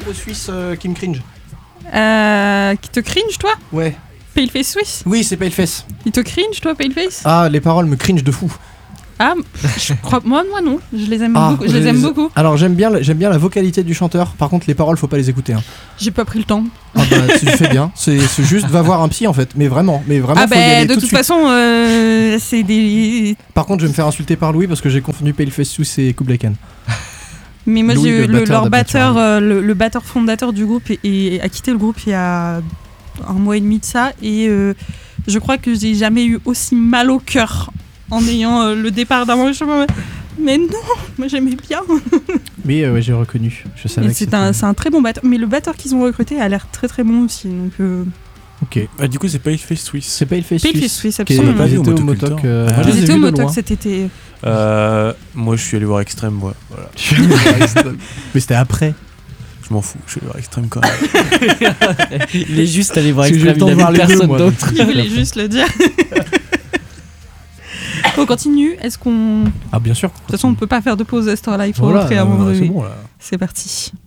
suisse qui me cringe. Qui te cringe, toi? Ouais. Paleface Suisse? Oui, c'est Paleface. Il te cringe, toi, Paleface? Ah, les paroles me cringe de fou. Ah, je crois moi non, je les aime beaucoup. Je les aime beaucoup. Alors j'aime bien la vocalité du chanteur. Par contre, les paroles, faut pas les écouter. Hein. J'ai pas pris le temps. Ah bah tu fais bien. C'est juste va voir un psy en fait. Mais vraiment. Ah faut y aller de tout toute suite. façon, c'est des. Par contre, je vais me faire insulter par Louis parce que j'ai confondu Paleface Suisse et Kublai Khan. Mais moi, Louis, j'ai eu leur batteur, batteur, le batteur fondateur du groupe a quitté le groupe il y a 1 mois et demi de ça, et je crois que j'ai jamais eu aussi mal au cœur en ayant le départ d'un moment. Mais non, moi j'aimais bien. Oui, ouais, j'ai reconnu. Je savais. C'est un très bon batteur, mais le batteur qu'ils ont recruté a l'air très très bon aussi. Donc. Ok. Ah, du coup, c'est Paleface Suisse. C'est Paleface Suisse, Qui absolument. pas vu au était au Motoc tout le Motoc. temps. Ils étaient au Motoc loin. cet été. Moi, je suis allé voir Extrême, moi. Voilà. Mais c'était après. Je m'en fous, je suis allé voir Extrême quand même. Il est juste allé voir Parce que j'ai Extrême, le temps il de voir a vu les deux, personne moi. d'autre. Il voulait juste le dire. On continue. Est-ce qu'on. De Ah bien sûr. toute façon, on peut pas faire de pause à cette heure-là. Il faut Voilà, rentrer avant c'est de. bon là. C'est parti.